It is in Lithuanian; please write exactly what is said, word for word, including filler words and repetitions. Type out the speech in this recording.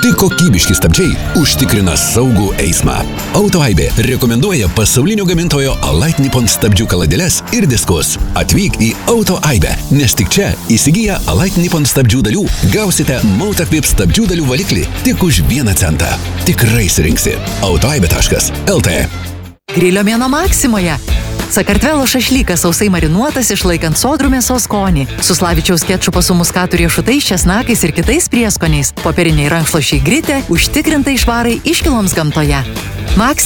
Tik kokybiški stabdžiai užtikrina saugų eismą. Autoaibė rekomenduoja pasaulinio gamintojo Alight Nippon stabdžių kaladėles ir diskus. Atvyk į Autoaibę, nes tik čia įsigiję Alight Nippon stabdžių dalių gausite Mautakvip stabdžių dalių valiklį tik už vieną centą. Tikrai surinksi. autoaibė taškas el tė. Grilio mėnuo Maksimoje. Sakartvelo šašlykas sausai marinuotas, išlaikant sodrų mėsos skonį. Su Slavičiaus kečupo su muskatų riešutais, česnakais ir kitais prieskoniais. Popieriniai rankšluosčiai gritė, užtikrintai švarai iškiloms gamtoje. Maks